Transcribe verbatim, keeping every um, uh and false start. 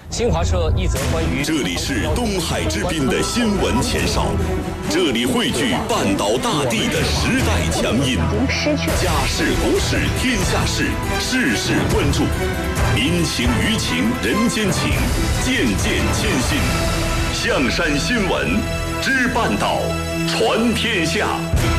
新华社一则关于…… 这里是东海之滨的新闻前哨，这里汇聚半岛大地的时代强音，家事国事天下事，事事关注，民情舆情人间情，件件牵心。象山新闻知半岛，传天下。